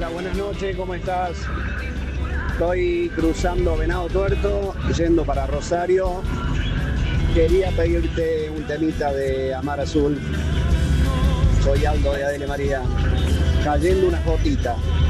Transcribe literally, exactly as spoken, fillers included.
Hola, buenas noches, ¿cómo estás? Estoy cruzando Venado Tuerto, yendo para Rosario. Quería pedirte un temita de Amar Azul. Soy Aldo de Adele María. Cayendo unas gotitas.